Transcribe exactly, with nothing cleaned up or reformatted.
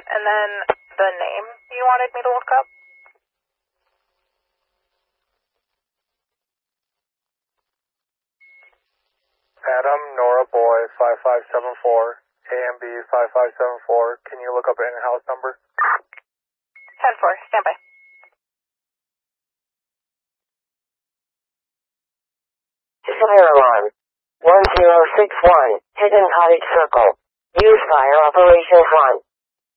and then the name you wanted me to look up? Adam, Nora Boy, five five seven four, A M B five five seven four. Can you look up an in-house number? ten four, stand by. Fire alarm. one zero six one, Hidden Cottage Circle. Use fire operations one.